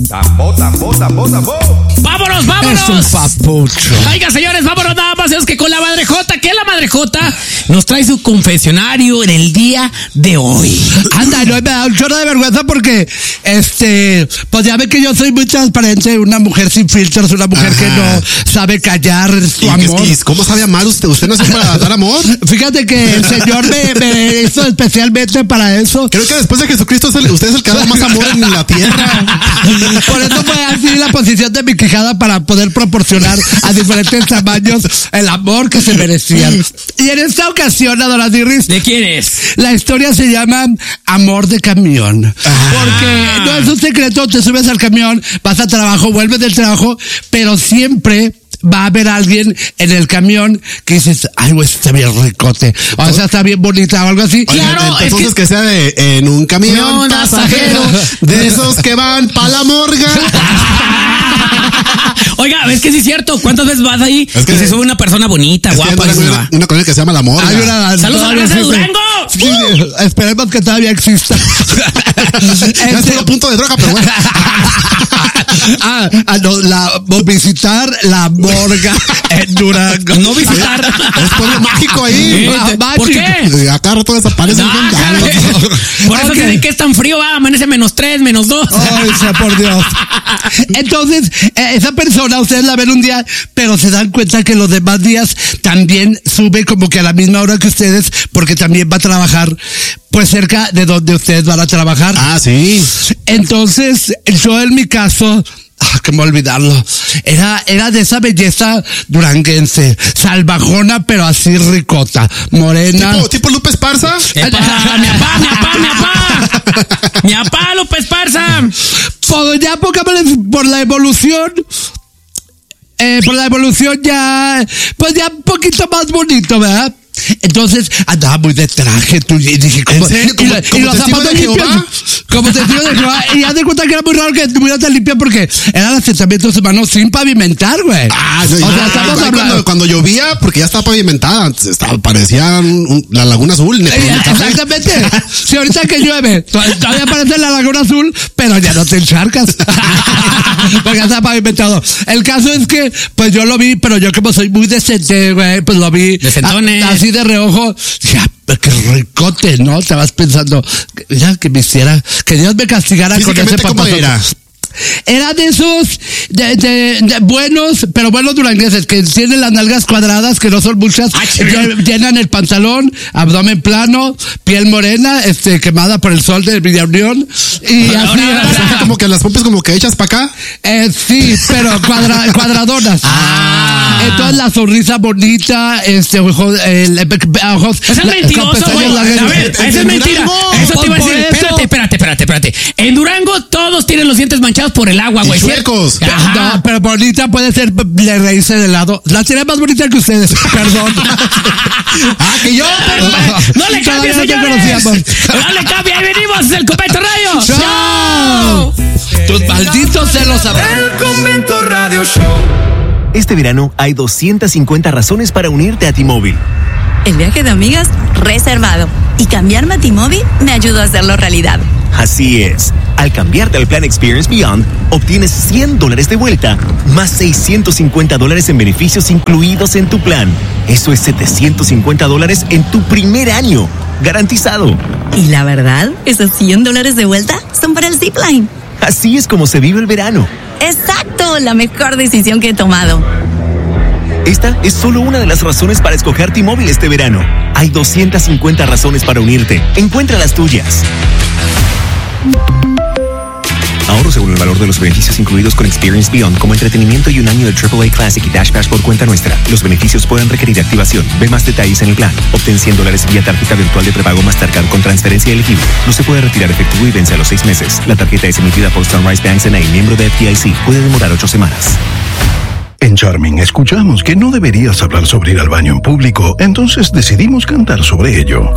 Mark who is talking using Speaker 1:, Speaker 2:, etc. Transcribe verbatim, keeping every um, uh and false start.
Speaker 1: Tambo, tambo, tambo, tambo.
Speaker 2: ¡Vámonos, vámonos!
Speaker 3: Es un papucho.
Speaker 2: Oiga, señores, vámonos nada más. Es que con la Madre Jota, que la Madre Jota nos trae su confesionario en el día de hoy.
Speaker 3: Anda, no, me da un chorro de vergüenza porque, este, pues ya ve que yo soy muy transparente, una mujer sin filtros, una mujer
Speaker 4: Ajá.
Speaker 3: que no sabe callar su
Speaker 4: ¿Y,
Speaker 3: amor.
Speaker 4: y ¿Cómo sabe amar usted? ¿Usted no es para dar amor?
Speaker 3: Fíjate que el Señor me, me hizo especialmente para eso.
Speaker 4: Creo que después de Jesucristo es el- usted es el que da más amor en la tierra.
Speaker 3: Por eso fue así la posición de mi quijada para poder proporcionar a diferentes tamaños el amor que se merecían. Y en esta ocasión, Adoradirris,
Speaker 2: ¿De quién es?
Speaker 3: la historia se llama Amor de Camión. Porque no es un secreto, te subes al camión, vas a trabajo, vuelves del trabajo, pero siempre va a haber alguien en el camión que dices, ay, güey, está bien ricote, o sea, está bien bonita o algo así.
Speaker 4: Oigan,
Speaker 2: Claro,
Speaker 4: entonces
Speaker 2: es
Speaker 4: que... sea de, en un camión
Speaker 2: No,
Speaker 4: pasajero, de esos que van pa' la morga.
Speaker 2: Oiga, es que sí es cierto. ¿Cuántas veces vas ahí?
Speaker 4: Es que-
Speaker 2: y se sube una persona bonita,
Speaker 4: Es que hay
Speaker 2: guapa.
Speaker 4: una,
Speaker 2: y se
Speaker 4: una,
Speaker 2: va.
Speaker 4: una colonia que se llama La Morga.
Speaker 3: Hay una-
Speaker 2: ¡Saludos a la
Speaker 3: todavía
Speaker 2: raza de
Speaker 3: existe.
Speaker 2: Durango!
Speaker 3: Sí, esperemos que todavía exista.
Speaker 4: Ya
Speaker 3: Este-
Speaker 4: estuvo a punto de droga, pero bueno.
Speaker 3: ah, ah, no, la, visitar la morga en Durango.
Speaker 2: No visitar.
Speaker 4: Es pueblo mágico ahí.
Speaker 2: Eh,
Speaker 3: Ah,
Speaker 2: ¿Por
Speaker 3: mágico.
Speaker 2: qué?
Speaker 4: Y acá rato desaparece.
Speaker 2: No, por eso
Speaker 3: Ok.
Speaker 2: dicen que es tan frío, va, amanece menos tres, menos dos.
Speaker 3: Ay, sea por Dios. Entonces, eh, esa persona, ustedes la ven un día, pero se dan cuenta que los demás días también sube como que a la misma hora que ustedes, porque también va a trabajar, pues cerca de donde ustedes van a trabajar.
Speaker 4: Ah, sí.
Speaker 3: Entonces, yo en mi caso, ah, que me olvidarlo, era, era de esa belleza duranguense, salvajona, pero así ricota, morena.
Speaker 4: ¿Tipo, tipo Lupe Esparza?
Speaker 2: ¡Epa! ¡Mi apá, mi apá, mi apá! ¡Mi apá, López Parza!
Speaker 3: Pues ya por, por la evolución, eh, por la evolución ya, pues ya un poquito más bonito, ¿verdad? Entonces andaba muy de traje, tú, y dije, ¿cómo?
Speaker 4: ¿En serio?
Speaker 3: Y,
Speaker 4: ¿Como-
Speaker 3: la- y
Speaker 4: como
Speaker 3: los
Speaker 4: testigo
Speaker 3: zapatos
Speaker 4: de Jehová?
Speaker 3: limpios. Como testigo de Jehová. Y haz de cuenta que era muy raro que estuviera tan limpia porque eran asentamientos humanos sin pavimentar, güey.
Speaker 4: Ah,
Speaker 3: o
Speaker 4: no,
Speaker 3: sea,
Speaker 4: ya,
Speaker 3: estamos
Speaker 4: cuando,
Speaker 3: hablando.
Speaker 4: cuando llovía, porque ya estaba pavimentada, antes estaba, parecía un- un- la Laguna Azul. ne-
Speaker 3: Eh, Exactamente. Si ahorita que llueve, to- todavía aparece la Laguna Azul, pero ya no te encharcas. Porque está pavimentado. El caso es que, pues yo lo vi, pero yo como soy muy decente, güey, pues lo vi.
Speaker 2: Decentones.
Speaker 3: a- así de reojo. Ya, qué ricote, ¿no? Te vas pensando, ya que me hiciera, que Dios me castigara con ese
Speaker 4: Físicamente, ¿cómo
Speaker 3: papazote.
Speaker 4: era?
Speaker 3: Era de esos de, de- de buenos, pero buenos durangueses, que tienen las nalgas cuadradas, que no son muchas,
Speaker 2: Ah,
Speaker 3: que llenan el pantalón, abdomen plano, piel morena, este, quemada por el sol de Villa Unión, y
Speaker 2: Ahora,
Speaker 3: así,
Speaker 2: ahora,
Speaker 4: O sea,
Speaker 2: ahora.
Speaker 4: como que las pompis como que echas para acá.
Speaker 3: eh, sí, pero cuadra- cuadradonas.
Speaker 2: Ah.
Speaker 3: Entonces la sonrisa bonita, este, ojos, el, ojos,
Speaker 2: Ese es
Speaker 3: la-
Speaker 2: mentiroso,
Speaker 3: con
Speaker 2: güey.
Speaker 3: pestañas largas.
Speaker 2: A ver, esa es
Speaker 4: en
Speaker 2: mentira.
Speaker 4: Durango.
Speaker 2: Eso te iba a
Speaker 3: Por
Speaker 2: decir.
Speaker 3: eso.
Speaker 2: Espérate, espérate, espérate, espérate. En Durango todos tienen los dientes manchados por el agua,
Speaker 4: Y
Speaker 2: güey.
Speaker 4: chuecos.
Speaker 2: ¿cierto? Ajá.
Speaker 3: No, pero bonita puede ser de reírse de lado. La tiene más bonita que ustedes, perdón.
Speaker 4: Ah, que yo, perdón.
Speaker 2: No le cambie,
Speaker 3: Todavía no te
Speaker 2: señores.
Speaker 3: conocíamos.
Speaker 2: No le cambie. Ahí venimos. Es el Convento Radio.
Speaker 3: ¡Chao! Tus malditos celos sabrán.
Speaker 1: El Convento Radio Show.
Speaker 5: Este verano hay doscientas cincuenta razones para unirte a T-Mobile.
Speaker 6: El viaje de amigas reservado. Y cambiarme a T-Mobile me ayudó a hacerlo realidad.
Speaker 5: Así es. Al cambiarte al plan Experience Beyond, obtienes cien dólares de vuelta, más seiscientos cincuenta dólares en beneficios incluidos en tu plan. Eso es setecientos cincuenta dólares en tu primer año. Garantizado.
Speaker 6: Y la verdad, esos cien dólares de vuelta son para el Zipline.
Speaker 5: Así es como se vive el verano.
Speaker 6: Exacto, la mejor decisión que he tomado.
Speaker 5: Esta es solo una de las razones para escoger T-Mobile este verano. Hay doscientas cincuenta razones para unirte. Encuentra las tuyas. Ahorro según el valor de los beneficios incluidos con Experience Beyond, como entretenimiento y un año de triple A Classic y Dash Pass por cuenta nuestra. Los beneficios pueden requerir activación. Ve más detalles en el plan. Obtén cien dólares vía tarjeta virtual de prepago Mastercard con transferencia elegible. No se puede retirar efectivo y vence a los seis meses. La tarjeta es emitida por Sunrise Banks N A, miembro de F D I C. Puede demorar ocho semanas.
Speaker 7: En Charming escuchamos que no deberías hablar sobre ir al baño en público, entonces decidimos cantar sobre ello.